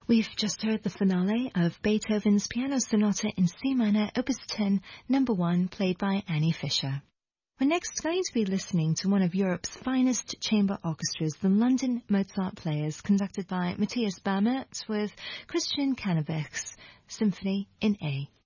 We've just heard the finale of Beethoven's Piano Sonata in C minor, Opus 10, number 1, played by Annie Fisher. We're next going to be listening to one of Europe's finest chamber orchestras, the London Mozart Players, conducted by Matthias Bamert with Christian Cannewich's Symphony in A.